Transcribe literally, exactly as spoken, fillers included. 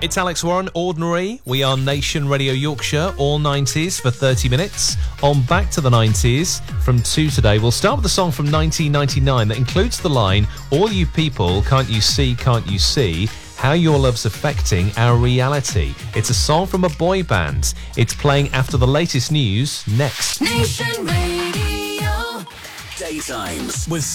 It's Alex Warren, Ordinary. We are Nation Radio Yorkshire, all nineties for thirty minutes. On Back to the nineties from two today. We'll start with a song from nineteen ninety-nine that includes the line, "All you people, can't you see, can't you see how your love's affecting our reality?" It's a song from a boy band. It's playing after the latest news next. Nation Radio Daytimes with